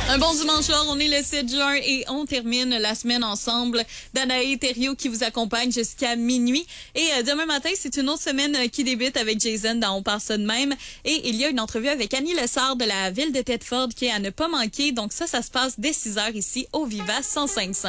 Un bon dimanche soir, on est le 7 juin et on termine la semaine ensemble. Danae Thériault qui vous accompagne jusqu'à minuit. Et demain matin, c'est une autre semaine qui débute avec Jason dans On part ça de même. Et il y a une entrevue avec Annie Lessard de la ville de Thetford qui est à ne pas manquer. Donc ça se passe dès 6 heures ici au Viva 105.5.